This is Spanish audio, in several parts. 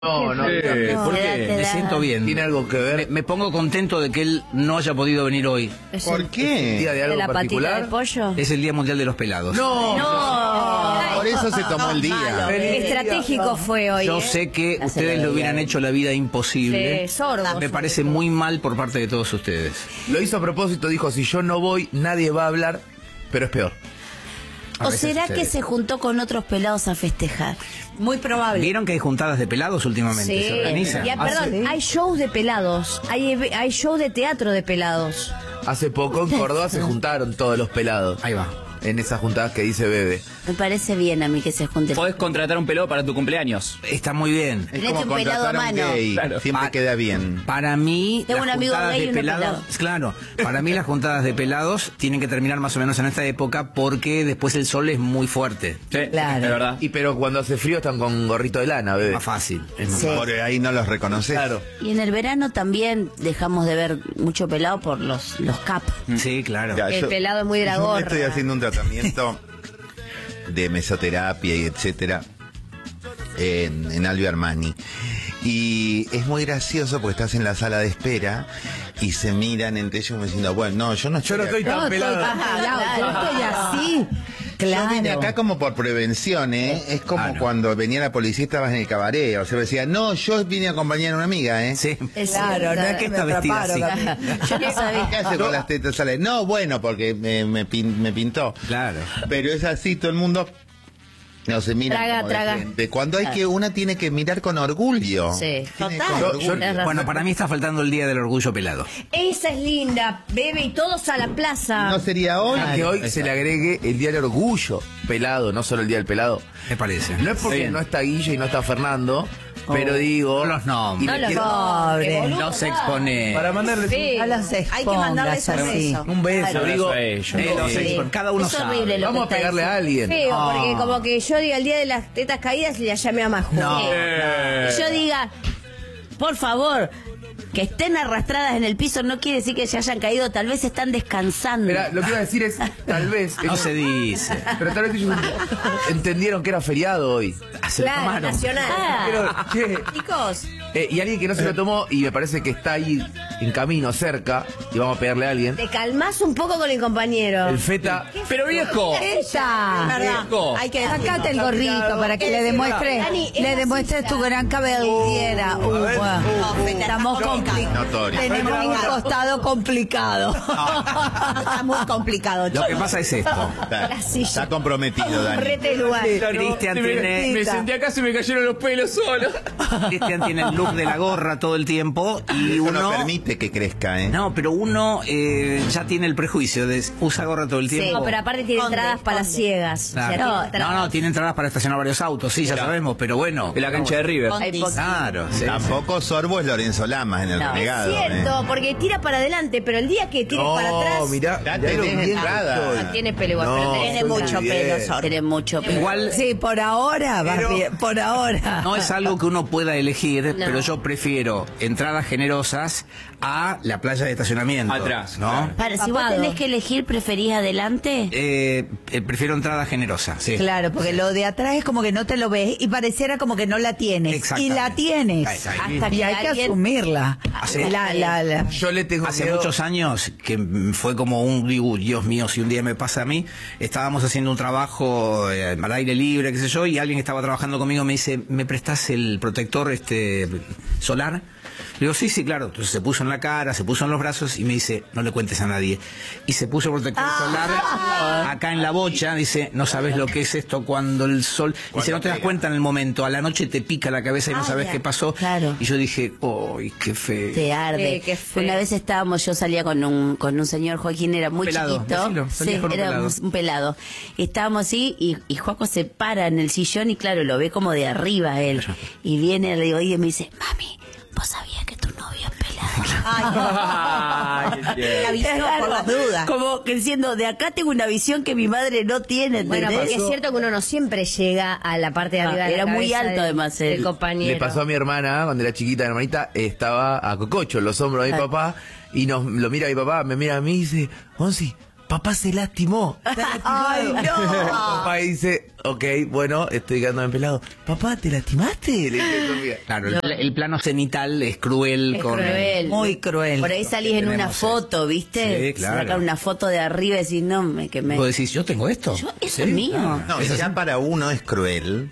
No, ¿Por qué? me siento bien. ¿Tiene algo que ver? Me pongo contento de que él no haya podido venir hoy. ¿Por qué? ¿Día de algo la patita particular? de pollo? Es el Día Mundial de los Pelados. No. Por eso se tomó el día. Estratégico fue hoy. Yo sé que ustedes le hubieran hecho la vida imposible. Sí, sordos. Me parece muy mal por parte de todos ustedes. Lo hizo a propósito, dijo, si yo no voy, nadie va a hablar, pero es peor. A ¿O veces será sucede. que se juntó con otros pelados a festejar? Muy probable. ¿Vieron que hay juntadas de pelados últimamente? Sí. Se organizan. Ya, perdón, hay shows de pelados, hay shows de teatro de pelados. Hace poco en Córdoba se juntaron todos los pelados. Ahí va. En esas juntadas que dice Bebe. Me parece bien a mí que se junten. Podés contratar un pelado para tu cumpleaños. Está muy bien. Es Tenés como un pelado contratar a a un mano. gay. Claro. Siempre queda bien. Para mí, Tengo las un amigo juntadas gay y de uno pelados, pelado. claro, para mí las juntadas de pelados tienen que terminar más o menos en esta época porque después el sol es muy fuerte. Sí, Claro. es verdad. Y pero cuando hace frío están con gorrito de lana, Bebe. Más fácil. Es más Sí. fácil. Por ahí no los reconoces. Claro. Y en el verano también dejamos de ver mucho pelado por los cap. Sí, claro. Ya, El pelado es muy de la yo gorra. me estoy haciendo un tratamiento de mesoterapia y etcétera en Alvio Armani. Y es muy gracioso porque estás en la sala de espera y se miran entre ellos como diciendo, bueno, no, yo no estoy tan pelado. Yo estoy así. Claro. Yo vine acá como por prevención, ¿eh? Es como Claro. cuando venía la policía y estabas en el cabaret. O sea, decía, no, yo vine a acompañar a una amiga, ¿eh? Sí. Claro, no es que Está me vestida atraparon así. a mí. Yo no sabía. ¿Qué hace con las tetas sale? No, bueno, porque me pintó. Claro. Pero es así, todo el mundo no se mira Traga, como de traga. frente. Cuando hay que, una tiene que mirar con orgullo. Sí. Tiene Total. con orgullo. Tenés razón. Bueno, para mí está faltando el Día del Orgullo Pelado. Esa es linda, bebe, y todos a la plaza. ¿No sería hoy? Que hoy se le agregue el Día del Orgullo pelado, no solo el Día del pelado. Me parece. No es porque Bien. no está Guille y no está Fernando, pero digo... No los nombres. y No le los quiero- Pobre. No se expone. Para mandarles Sí. No los Hay que mandarles expongas un así. beso. un beso, Claro. digo... Abrazo a ellos. No se Sí. expone. Cada uno Es sabe. horrible lo Vamos a que está pegarle a alguien. Feo, No. porque como que yo diga el día de las tetas caídas y la llame a Majo. No. Y yo diga, por favor, que estén arrastradas en el piso no quiere decir que se hayan caído, tal vez están descansando. Mira, lo que iba a decir es, tal vez... No se dice. Pero tal vez ellos entendieron que era feriado hoy. Se lo Claro, tomaron. nacional. Pero, che, Chicos, y alguien que no se lo tomó y me parece que está ahí en camino, cerca, y vamos a pegarle a alguien. te calmás un poco con el compañero. El feta... Pero viejo, Ella. viejo. Hay que sacarte el gorrito para que le Dani, es demuestres tu gran cabellera. Estamos Notorio. tenemos un costado complicado. Está muy complicado, Lo que pasa es esto. Está comprometido, Dani. Correte el lugar. Cristian tiene, Me sentí acá, se me cayeron los pelos solo. Cristian tiene el look de la gorra todo el tiempo y Eso uno... no permite que crezca, ¿eh? No, pero uno ya tiene el prejuicio de usa gorra todo el tiempo. No, pero aparte tiene entradas para ciegas. Claro. O sea, tiene No, tiene entradas para estacionar varios autos, sí, ya sabemos, pero bueno. En la cancha de River. Hay poco. Claro, sí. Tampoco Sorbo es Lorenzo Lamas en el No, renegado. es cierto, porque tira para adelante, pero el día que tire para atrás... mirá, Ya mirá lo tenés bien entrada. que estoy. Tiene pelo igual, No, pero tiene estoy mucho bien. pelo, Sor. Tiene mucho pelo. Igual Sí, por ahora, vas bien, por ahora. no es algo que uno pueda elegir, pero yo prefiero entradas generosas a la playa de estacionamiento. Atrás, ¿no? claro. Para, si vos Papado. tenés que elegir, ¿preferís adelante? Prefiero entrada generosa, sí. Claro, porque lo de atrás es como que no te lo ves y pareciera como que no la tienes. Y Exactamente. la tienes. Ahí. Hasta Y que hay que alguien... asumirla. Hace- Yo le tengo Hace miedo. muchos años, que fue como un, digo, Dios mío, si un día me pasa a mí, estábamos haciendo un trabajo al aire libre, qué sé yo, y alguien que estaba trabajando conmigo me dice, ¿me prestás el protector solar? Le digo, sí, sí, claro. Entonces se puso en la cara, se puso en los brazos y me dice, no le cuentes a nadie. Y se puso el protector solar acá en la bocha, dice, no sabes lo que es esto cuando el sol... Dice, no te das cuenta en el momento, a la noche te pica la cabeza y no sabes qué pasó. Claro. Y yo dije, ¡ay, qué feo! Te arde. qué feo. Una vez estábamos, yo salía con un señor, Joaquín era muy Pelado, chiquito. decilo, salías Sí, con un era pelado. un pelado. Estábamos así y Joaco se para en el sillón y claro, lo ve como de arriba él. Y viene, le digo, y me dice, mami, ¿vos sabías que tu novio es pelado? Ay, qué tierno. Avisó por las dudas. Como que diciendo, de acá tengo una visión que mi madre no tiene. Bueno, ¿entendés? porque es cierto que uno no siempre llega a la parte de arriba de la Era muy cabeza alto, además, del él. compañero. Le pasó a mi hermana, cuando era chiquita, mi hermanita, estaba a cococho en los hombros de mi papá, y lo mira a mi papá, me mira a mí y dice, Onsi, papá se lastimó. Ay, no. Papá dice, ok, bueno, estoy quedando en pelado. Papá, ¿te lastimaste? Le dice Sofía. Claro, el plano cenital es cruel. Es con cruel. Muy cruel. Por ahí salís en una Tenemos, foto, ¿viste? Sí, claro. Sacar una foto de arriba y decís, no, me quemé. Vos decís, yo tengo esto. Eso es mío. No, ya para uno es cruel.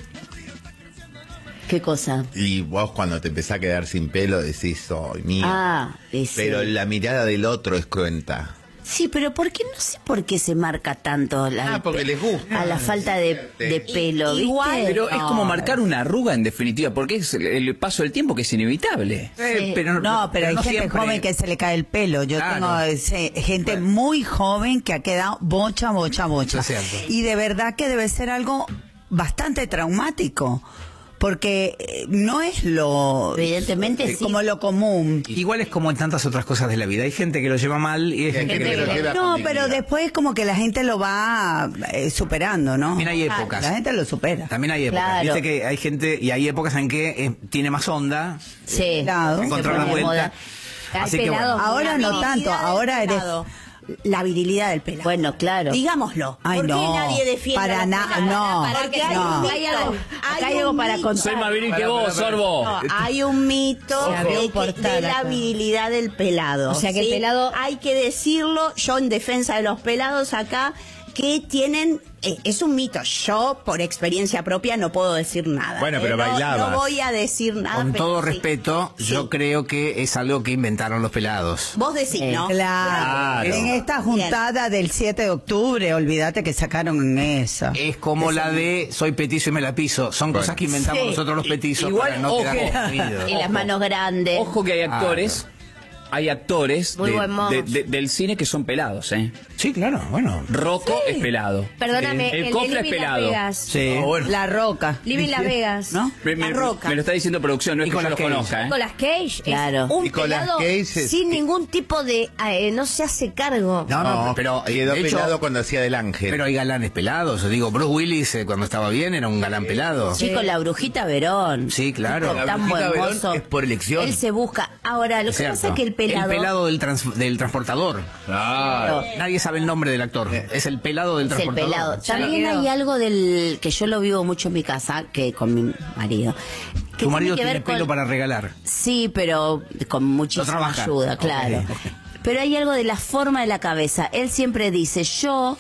¿Qué cosa? Y vos cuando te empezás a quedar sin pelo decís, soy mío. Dice. Pero la mirada del otro es cruenta. Sí, pero ¿por qué? No sé por qué se marca tanto Porque les gusta. a la falta de pelo, ¿viste? Igual, Pero es como marcar una arruga en definitiva, porque es el paso del tiempo que es inevitable. Pero No, pero hay no gente siempre. joven que se le cae el pelo. Yo Claro. tengo gente muy joven que ha quedado bocha. Eso es cierto. Y de verdad que debe ser algo bastante traumático. Porque no es Evidentemente sí. como lo común. Igual es como en tantas otras cosas de la vida. Hay gente que lo lleva mal y hay gente que lo lleva. No, pero después como que la gente lo va superando, ¿no? También hay épocas. La gente lo supera. También hay épocas. Claro. Viste que hay gente y hay épocas en que tiene más onda. Sí. Claro. Se Encontrar pone la de vuelta. moda. Hay Así que pelados bueno. Ahora con no la tanto, virilidad ahora del eres... pelado. La virilidad del pelado. Bueno, claro. Digámoslo. Ay, ¿Por qué no. nadie defiende Para a los nada, pelados? no. Porque hay No. un mito. Acá hay algo un para mito. contar. Soy más viril que vos, Sorbo. No, hay un mito Se abrió un de portal la acá. virilidad del pelado. O sea que el pelado- hay que decirlo, yo en defensa de los pelados acá, que tienen, es un mito. Yo, por experiencia propia, no puedo decir nada. Bueno, pero No- bailabas. No voy a decir nada. Con pero todo sí. respeto, Sí. yo creo que es algo que inventaron los pelados. Vos decís, ¿no? Claro. Claro. En esta juntada del 7 de octubre, olvídate que sacaron esa. Es como la de soy petizo y me la piso. Son cosas que inventamos Sí. nosotros los petizos Igual, para no ojo. quedar confundidos. Y las manos grandes. Ojo que hay actores. Hay actores Muy buen modo. del cine que son pelados, ¿eh? Sí, claro, bueno. Rocco es pelado. Perdóname, El de cofre es Living Las pelado. Vegas. Sí. La Roca. Living Las Vegas. ¿No? Me La Roca. me lo está diciendo producción, no es que yo Nicolas los Cage. conozca, ¿eh? Nicolas Cage Claro. es un Nicolas pelado Cage es- sin ningún tipo de... no se hace cargo. No, pero quedó de hecho, pelado cuando hacía del ángel. pero hay galanes pelados. Yo digo, Bruce Willis cuando estaba bien era un galán pelado. Sí, con la brujita Verón. Sí, claro. La Tan brujita buen Verón mozo. es por elección. Él se busca. Ahora, lo que Cierto. pasa es que el pelado del transportador. Claro. Nadie sabe el nombre del actor. Es el pelado del es el transportador. pelado. Sí. También hay algo del que yo lo vivo mucho en mi casa, que con mi marido. Que Tu marido tiene que tiene ver con- pelo para regalar. Sí, pero con muchísima No trabaja. ayuda, claro. Ok. Pero hay algo de la forma de la cabeza. Él siempre dice, yo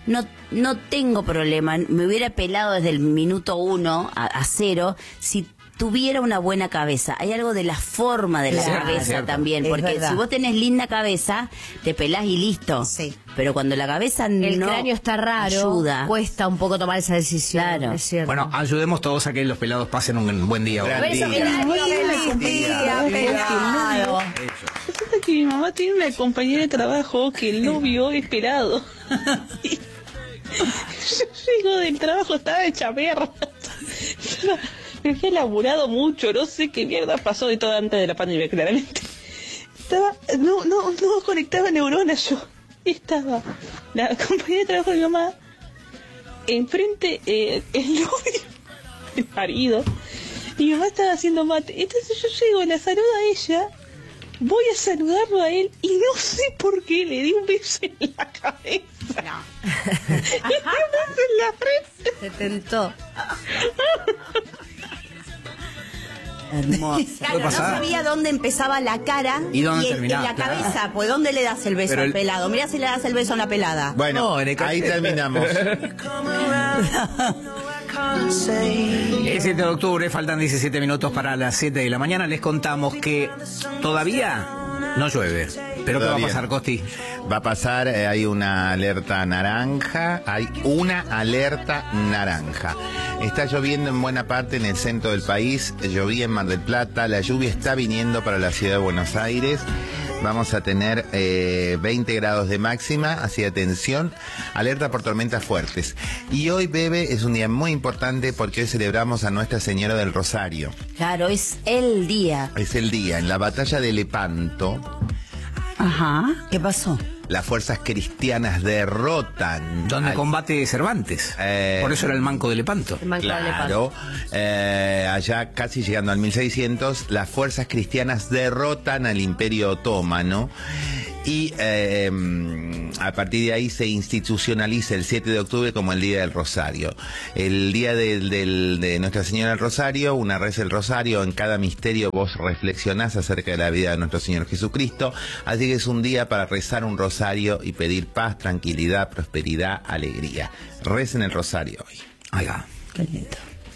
no tengo problema, me hubiera pelado desde el minuto 1 a 0 si tuviera una buena cabeza. Hay algo de la forma de la Claro, cabeza cierto. también, Es porque verdad. si vos tenés linda cabeza, te pelás y listo. Sí. Pero cuando la cabeza El no cráneo está raro. ayuda. Cuesta un poco tomar esa decisión. Claro. Es cierto. Bueno, ayudemos todos a que los pelados pasen un buen día. Gran Beso día. grande. ¡Feliz día, pelado! Resulta que mi mamá tiene una compañera de trabajo que el novio es pelado. Yo llego del trabajo, estaba hecha mierda. Me había laburado mucho, no sé qué mierda pasó de todo antes de la pandemia, claramente. No conectaba neuronas yo. Y estaba la compañera de trabajo de mi mamá, enfrente el novio, el marido, y mi mamá estaba haciendo mate. Entonces yo llego, la saludo a ella, voy a saludarlo a él y no sé por qué le di un beso en la cabeza. Le di un beso en la frente. Se tentó. Hermoso. Claro, no pasar. sabía dónde empezaba la cara ¿Y dónde en terminaba? la Claro. cabeza. Pues ¿dónde le das el beso Pero al el- pelado? Mirá si le das el beso a la pelada. Bueno, No, en el ahí cachete. terminamos. El 7 de octubre, faltan 17 minutos para las 7 de la mañana. Les contamos que todavía no llueve. ¿Pero qué va a Todavía. pasar, Costi? Va a pasar, hay una alerta naranja, Está lloviendo en buena parte en el centro del país, llovía en Mar del Plata, la lluvia está viniendo para la ciudad de Buenos Aires. Vamos a tener 20 grados de máxima, así atención, alerta por tormentas fuertes. Y hoy, Bebe, es un día muy importante porque hoy celebramos a Nuestra Señora del Rosario. Claro, es el día. Es el día, en la batalla de Lepanto, Ajá, ¿qué pasó? las fuerzas cristianas derrotan... Donde al- combate Cervantes. Por eso era el manco de Lepanto. El manco de Lepanto. Claro, allá casi llegando al 1600, las fuerzas cristianas derrotan al Imperio Otomano Y a partir de ahí se institucionaliza el 7 de octubre como el Día del Rosario. El día de Nuestra Señora del Rosario, una reza del Rosario, en cada misterio vos reflexionás acerca de la vida de nuestro Señor Jesucristo, así que es un día para rezar un rosario y pedir paz, tranquilidad, prosperidad, alegría. Recen el rosario hoy. Ahí va. Qué lindo.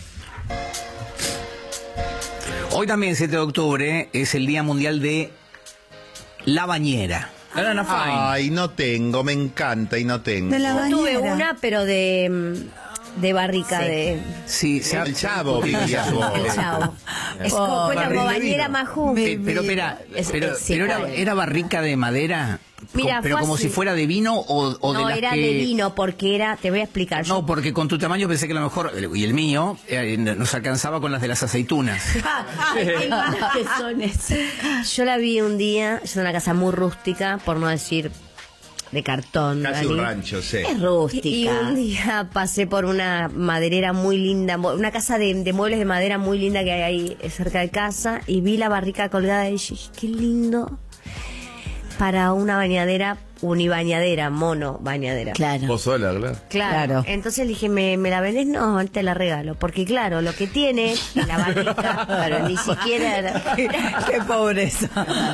Hoy también, 7 de octubre, es el Día Mundial de la Bañera. Ay, no tengo, me encanta y no tengo. De la Yo tuve bañera. una, pero de barrica de... Sí, El Chavo vivía El Chavo. Es como Barril de bañera vino. más joven. Pero espera, pero era barrica de madera, Mira, pero fue como así. si fuera de vino o de No, las era que... de vino, porque era, te voy a explicar. No, porque con tu tamaño pensé que a lo mejor, y el mío, nos alcanzaba con las de las aceitunas. Yo la vi un día, es una casa muy rústica, por no decir de cartón. Casi un Dani. rancho, sí. Es rústica. Y un día pasé por una maderera muy linda, una casa de muebles de madera muy linda que hay ahí cerca de casa, y vi la barrica colgada y dije, qué lindo para una bañadera, unibañadera, mono bañadera. Claro. Vos sola, claro. Claro. Entonces le dije, ¿me la vendés? No, te la regalo. Porque claro, lo que tiene la barrica, pero ni siquiera era... Qué pobreza.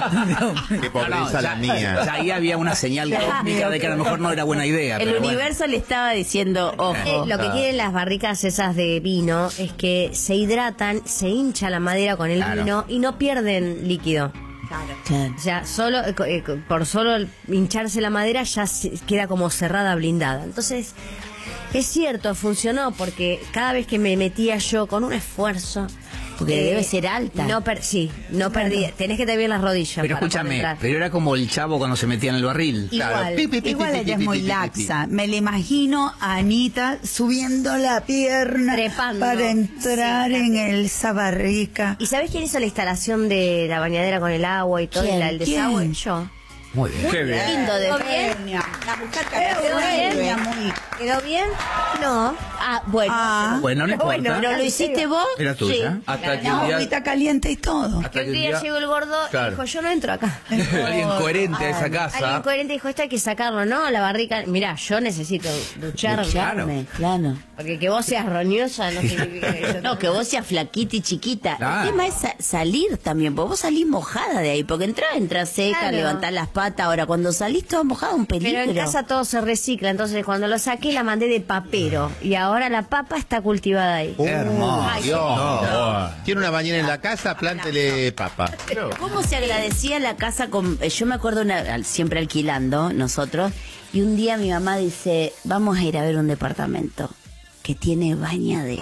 Qué pobreza la mía. Ya ahí había una señal cósmica de que a lo mejor no era buena idea. El pero bueno. universo le estaba diciendo, ojo. Lo que tienen las barricas esas de vino es que se hidratan, se hincha la madera con el Claro. vino y no pierden líquido. Claro. O sea, solo por solo hincharse la madera ya queda como cerrada, blindada. Entonces, es cierto, funcionó porque cada vez que me metía yo con un esfuerzo... Porque debe ser alta. No perdí. Tenés que tener bien las rodillas. Pero para poder escúchame, entrar. pero era como el Chavo cuando se metía en el barril. Igual. Igual ella es muy laxa. Me la imagino a Anita subiendo la pierna Trepando. para entrar Sí, en esa barrica. ¿Y sabés quién hizo la instalación de la bañadera con el agua y todo? ¿Quién? El desagüe. ¿Quién? Yo. Muy bien. Qué bien. Lindo de ¿Quedó bien? La mujer ¿Quedó bien? ¿Quedó bien? No. Ah, bueno. Bueno, no importa. ¿Pero lo hiciste vos? Era tuya. Hasta que No, un día, agüita caliente y todo. hasta Que un día llegó el gordo Claro. y dijo, yo no entro acá. alguien coherente a esa Alguien casa. coherente dijo, esto hay que sacarlo, ¿no? La barrica. Mirá, yo necesito ducharme. Ducharme, claro. Porque que vos seas roñosa no significa que yo No, que vos seas flaquita y chiquita. Claro. El tema es salir también, porque vos salís mojada de ahí, porque entras seca, Claro. levantás las patas. Ahora, cuando salís toda mojada, un peligro. Pero en casa todo se recicla, entonces cuando lo saqué la mandé de papero y ahora la papa está cultivada ahí. Hermoso. Ay, Dios. Tiene una bañera en la casa, plántele papa. ¿Cómo se agradecía la casa con... Yo me acuerdo siempre alquilando nosotros, y un día mi mamá dice, vamos a ir a ver un departamento que tiene bañadera.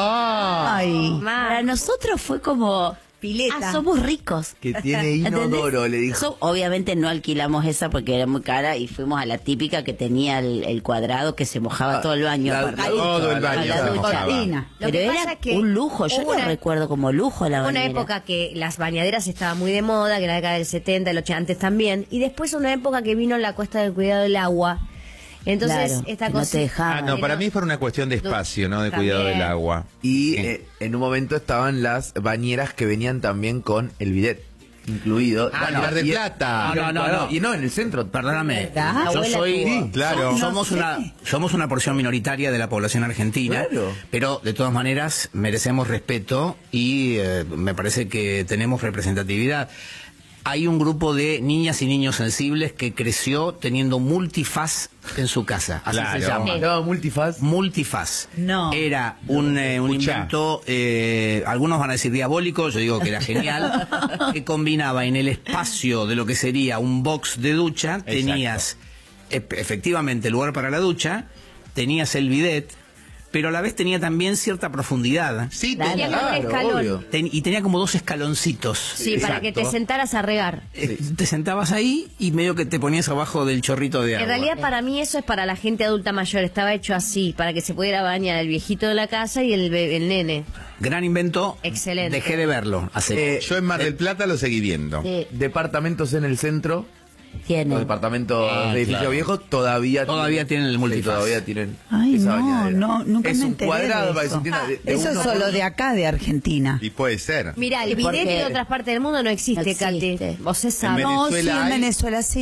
Ay. Para nosotros fue como... Pileta. somos ricos. Que tiene ¿Entendés? inodoro, le dijo. Obviamente no alquilamos esa porque era muy cara y fuimos a la típica que tenía el cuadrado que se mojaba todo el baño. aparte. Todo el baño A la se ducha. mojaba. Cortina. Lo Pero que pasa era es que un lujo, yo hubo lo una- recuerdo como lujo la Hubo una bañera. época que las bañaderas estaban muy de moda, que era la década del 70, el 80, antes también, y después una época que vino la cuesta del cuidado del agua. Entonces, Claro, esta que cosa... no te dejaban. Ah, no, para mí fue una cuestión de espacio, ¿no? De cuidado También. del agua. Y Sí. en un momento estaban las bañeras que venían también con el bidet incluido. Ah, Mar del Plata. No. Y no, en el centro. Perdóname, ¿Verdad? yo Abuela soy... tuvo. Claro. Somos una porción minoritaria de la población argentina, Claro. pero de todas maneras merecemos respeto y me parece que tenemos representatividad. Hay un grupo de niñas y niños sensibles que creció teniendo multifaz en su casa, así Claro. se llama. No, multifaz. Multifaz. No. Era un Escuchá. invento, algunos van a decir diabólico, yo digo que era genial, que combinaba en el espacio de lo que sería un box de ducha, tenías efectivamente lugar para la ducha, tenías el bidet, pero a la vez tenía también cierta profundidad. Sí, Tenía como un Claro, escalón. obvio. Y tenía como 2 escaloncitos. Sí, para que te sentaras a regar. Te sentabas ahí y medio que te ponías abajo del chorrito de agua. En realidad para mí eso es para la gente adulta mayor, estaba hecho así, para que se pudiera bañar el viejito de la casa y el nene. Gran invento. Excelente. Dejé de verlo hace Yo en Mar del Plata lo seguí viendo. Sí, Departamentos en el centro, tiene. los departamentos de edificio claro. viejo todavía tienen el multifaz. Sí, todavía tienen Ay, esa no, bañadera. no, nunca es me un enteré cuadrado, de parece eso. un tienda de Eso es uno solo por- de acá, de Argentina. Y puede ser. Mira, el ¿Y por bidet qué? en otras partes del mundo no existe, No existe. Katy. Vos se sabe. En No, sí, Venezuela en hay. Venezuela sí.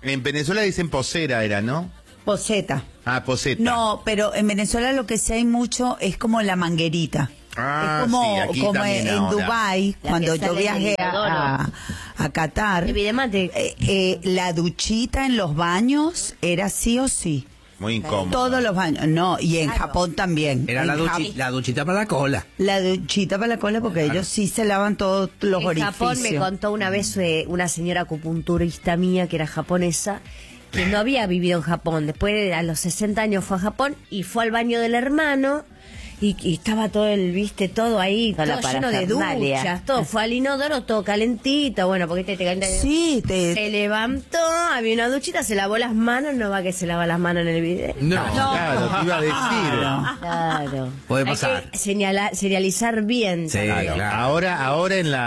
En Venezuela dicen posera, era, ¿no? Poseta. Ah, poseta. No, pero en Venezuela lo que sí hay mucho es como la manguerita. Ah, es como, sí, aquí como también en ahora. Dubái, La cuando que yo sale en el viajé inodoro. a Qatar, Evidentemente. la duchita en los baños era sí o sí. Muy incómodo. Todos los baños, no, y en Claro. Japón también. Era En la duchita para la cola. La duchita para la cola, porque ellos sí se lavan todos los En Japón orificios. me contó una vez una señora acupunturista mía que era japonesa, que no había vivido en Japón. Después, a los 60 años, fue a Japón y fue al baño del hermano. Y estaba todo todo ahí, Toda la todo lleno de parafernalia. duchas, todo. Fue al inodoro, todo calentito, bueno, porque te calienta. Sí, Se levantó, había una duchita, se lavó las manos, no va que se lava las manos en el video. No. Claro, te iba a decir. Claro. Puede Hay pasar. que serializar bien. Sí, claro. Ahora en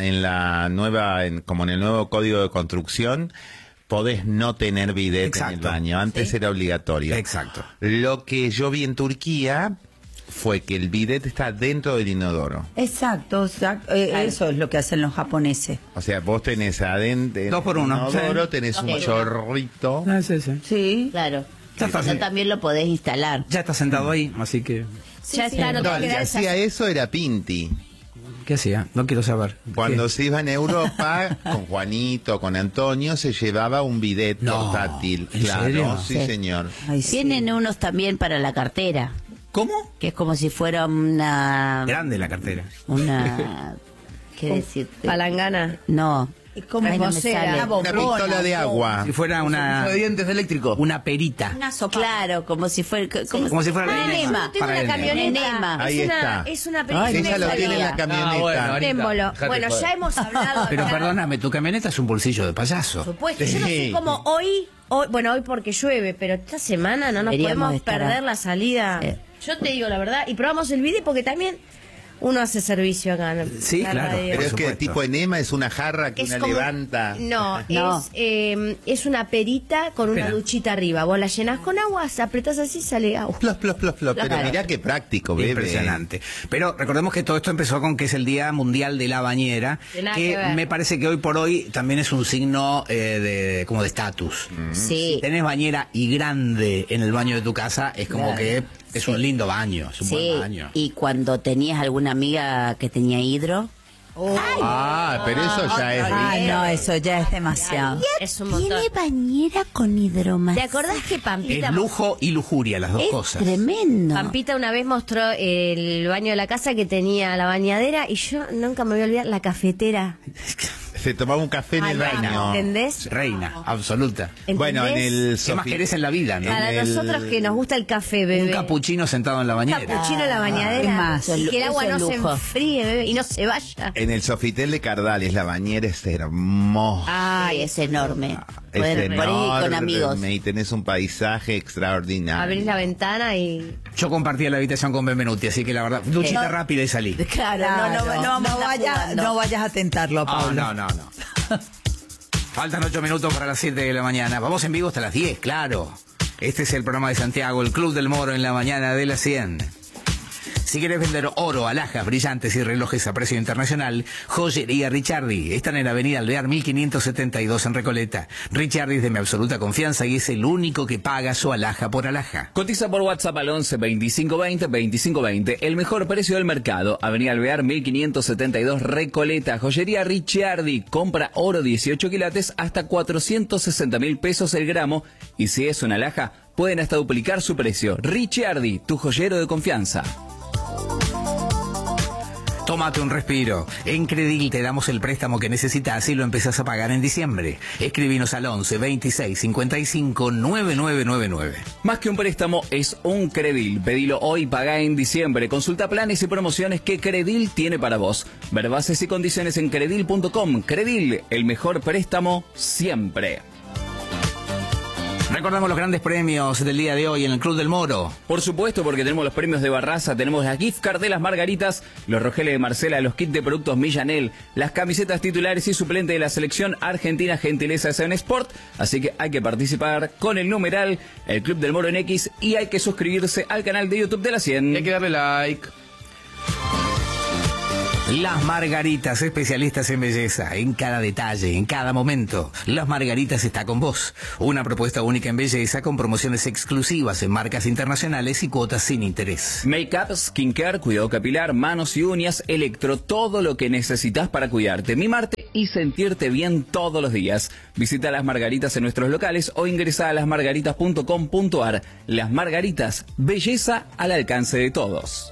la nueva, como en el nuevo código de construcción, podés no tener bidet en el Exacto. baño. Antes era obligatorio. Exacto. Lo que yo vi en Turquía fue que el bidet está dentro del inodoro. Exacto, eso es lo que hacen los japoneses. O sea, vos tenés adentro Dos por uno, inodoro, sí. tenés un Sí. chorrito. Sí. Claro. Ya está. Eso también lo podés instalar. Ya está sentado ahí, así que... Ya está, no te No, el que queda hacía eso era Pinti. ¿Qué hacía? No quiero saber. Cuando ¿Qué? se iba en Europa, con Juanito, con Antonio, se llevaba un bidet No, portátil. ¿en Claro, serio? sí, Sí. señor. Ay, sí. Tienen unos también para la cartera, ¿Cómo? que es como si fuera una... Grande la cartera. Una... ¿Qué decirte? palangana. No. Es como Ay, no me vocera, sale. una Una bombona, pistola de agua. Si fuera Un una... de dientes eléctrico. Una perita. Una sopa. Claro, como si fuera... Como si fuera un el enema. Yo tengo Para la el camioneta. enema. Ahí es una, está. es una Ay, película. Ella lo tiene en la camioneta. bueno, ahorita. Émbolo. Dejate Bueno, joder. ya hemos hablado. Pero acá. perdóname, tu camioneta es un bolsillo de payaso. Por supuesto, yo no sé Sí. cómo hoy, bueno, hoy porque llueve, pero esta semana no nos Deberíamos podemos estar perder la salida. Sí. Yo te digo la verdad, y probamos el video porque también uno hace servicio acá en Sí, la claro. radio. Pero es que supuesto. tipo enema es una jarra que Es una como- levanta. No, No. Es una perita con una Espera. duchita arriba. Vos la llenás con agua, apretás así, sale agua. Plop, plop, plop, plop. Pero Claro. mirá qué práctico, bebé. Impresionante. Pero recordemos que todo esto empezó con que es el Día Mundial de la Bañera, De nada que que ver. me parece que hoy por hoy también es un signo como de estatus. Sí. Si tenés bañera y grande en el baño de tu casa, es como Claro. que es un lindo baño, es un Sí, buen baño. y cuando tenías alguna amiga que tenía hidro, Ah, pero eso ya es Ay, rico. no, eso ya es demasiado. Es un montón. bañera con hidromasaje. ¿Te acordás que Pampita Es lujo y lujuria, las dos Es cosas. tremendo. Pampita una vez mostró el baño de la casa que tenía la bañadera y yo nunca me voy a olvidar la cafetera. Se tomaba un café en el Ay, baño. ¿entendés? Reina, absoluta. ¿Entendés? Bueno, en el ¿Qué más querés en la vida, no? Para en el- nosotros que nos gusta el café, bebé. Un capuchino sentado en la bañera. Capuchino en la ¿qué bañadera. más? Y que el agua Eso no es se lujo. enfríe, bebé, y no se vaya. En el Sofitel de Cardales, la bañera es hermosa. Ay, es enorme. Es Poder ir con enorme, amigos. y tenés un paisaje extraordinario. Abrís la ventana y... Yo compartía la habitación con Benvenuti, así que la verdad, duchita No. rápida y salí. Claro, No vayas a tentarlo, Ah, Pablo. no. Faltan 8 minutos para las 7 de la mañana. Vamos en vivo hasta las 10, claro. Este es el programa de Santiago, el Club del Moro en la mañana de las 100. Si quieres vender oro, alhajas, brillantes y relojes a precio internacional, Joyería Ricciardi. Están en la avenida Alvear 1572 en Recoleta. Ricciardi es de mi absoluta confianza y es el único que paga su alhaja por alhaja. Cotiza por WhatsApp al 11 2520 2520. El mejor precio del mercado. Avenida Alvear 1572 Recoleta. Joyería Ricciardi. Compra oro 18 quilates hasta 460.000 pesos el gramo. Y si es una alhaja, pueden hasta duplicar su precio. Ricciardi, tu joyero de confianza. Tómate un respiro. En Credil te damos el préstamo que necesitas y lo empezás a pagar en diciembre. Escribinos al 11 26 55 9999. Más que un préstamo, es un Credil. Pedilo hoy, paga en diciembre. Consulta planes y promociones que Credil tiene para vos. Ver bases y condiciones en Credil.com. Credil, el mejor préstamo siempre. Recordamos los grandes premios del día de hoy en el Club del Moro. Por supuesto, porque tenemos los premios de Barraza, tenemos la gift card de las Margaritas, los rogeles de Marcela, los kits de productos Millanel, las camisetas titulares y suplente de la selección argentina gentileza de Seven Sport. Así que hay que participar con el numeral, el Club del Moro en X, y hay que suscribirse al canal de YouTube de la 100. Y hay que darle like. Las Margaritas, especialistas en belleza, en cada detalle, en cada momento. Las Margaritas está con vos. Una propuesta única en belleza con promociones exclusivas en marcas internacionales y cuotas sin interés. Make-up, skincare, cuidado capilar, manos y uñas, electro, todo lo que necesitas para cuidarte, mimarte y sentirte bien todos los días. Visita Las Margaritas en nuestros locales o ingresa a lasmargaritas.com.ar. Las Margaritas, belleza al alcance de todos.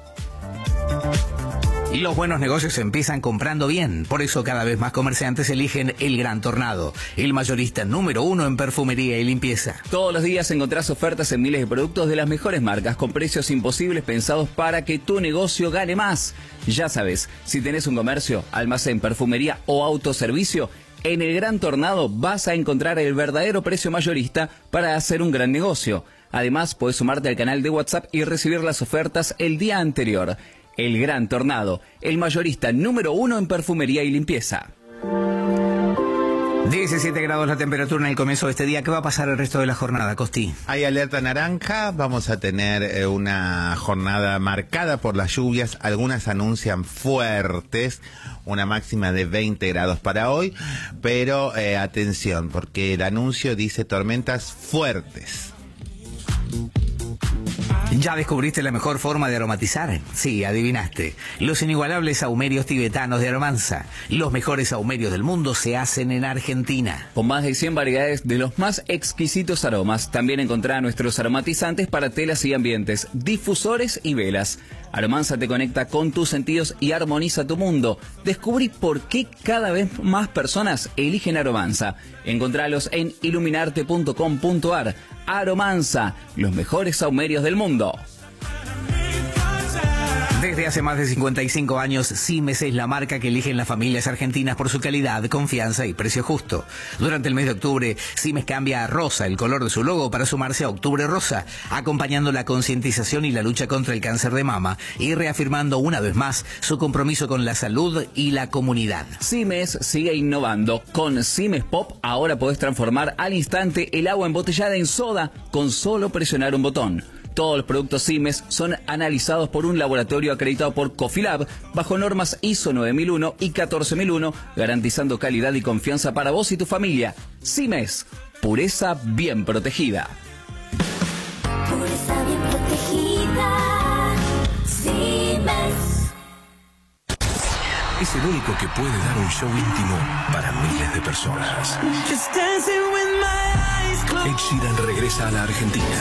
Y los buenos negocios empiezan comprando bien. Por eso cada vez más comerciantes eligen El Gran Tornado, el mayorista número 1 en perfumería y limpieza. Todos los días encontrás ofertas en miles de productos de las mejores marcas con precios imposibles pensados para que tu negocio gane más. Ya sabes, si tenés un comercio, almacén, perfumería o autoservicio, en El Gran Tornado vas a encontrar el verdadero precio mayorista para hacer un gran negocio. Además, puedes sumarte al canal de WhatsApp y recibir las ofertas el día anterior. El Gran Tornado, el mayorista número 1 en perfumería y limpieza. 17 grados la temperatura en el comienzo de este día. ¿Qué va a pasar el resto de la jornada, Costi? Hay alerta naranja, vamos a tener una jornada marcada por las lluvias, algunas anuncian fuertes, una máxima de 20 grados para hoy, pero atención, porque el anuncio dice tormentas fuertes. ¿Ya descubriste la mejor forma de aromatizar? Sí, adivinaste. Los inigualables saumerios tibetanos de Aromanza. Los mejores saumerios del mundo se hacen en Argentina. Con más de 100 variedades de los más exquisitos aromas, también encontrá nuestros aromatizantes para telas y ambientes, difusores y velas. Aromanza te conecta con tus sentidos y armoniza tu mundo. Descubrí por qué cada vez más personas eligen Aromanza. Encontralos en iluminarte.com.ar. Aromanza, los mejores saumerios del mundo. Desde hace más de 55 años, Simes es la marca que eligen las familias argentinas por su calidad, confianza y precio justo. Durante el mes de octubre, Simes cambia a rosa el color de su logo para sumarse a Octubre Rosa, acompañando la concientización y la lucha contra el cáncer de mama y reafirmando una vez más su compromiso con la salud y la comunidad. Simes sigue innovando. Con Simes Pop ahora podés transformar al instante el agua embotellada en soda con solo presionar un botón. Todos los productos Simes son analizados por un laboratorio acreditado por Cofilab bajo normas ISO 9001 y 14001, garantizando calidad y confianza para vos y tu familia. Simes, pureza bien protegida. Pureza bien protegida. Simes. Es el único que puede dar un show íntimo para miles de personas. Ed Sheeran regresa a la Argentina